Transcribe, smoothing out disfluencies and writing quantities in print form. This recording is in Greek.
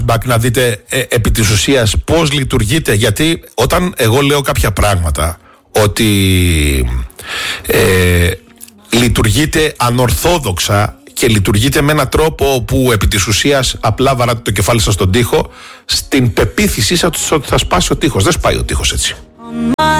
να δείτε επί της ουσίας πώς λειτουργείτε. Γιατί όταν εγώ λέω κάποια πράγματα ότι λειτουργείτε ανορθόδοξα και λειτουργείτε με έναν τρόπο που επί της ουσίας απλά βαράτε το κεφάλι σας στον τοίχο, στην πεποίθησή σας ότι θα σπάσει ο τοίχος. Δεν σπάει ο τοίχος έτσι.